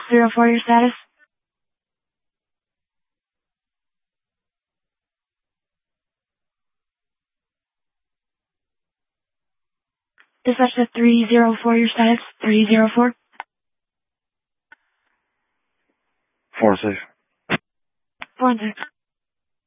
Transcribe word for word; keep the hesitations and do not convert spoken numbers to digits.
zero four, your status? Dispatch to three zero four, your status? three zero four? Four and six. Four and six.